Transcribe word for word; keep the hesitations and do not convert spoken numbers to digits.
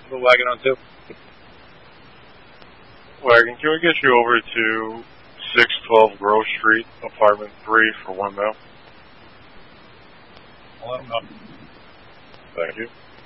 for the wagon on tip? Wagon, can we get you over to six twelve Grove Street, apartment three for one mil? I'll let him know. Thank you.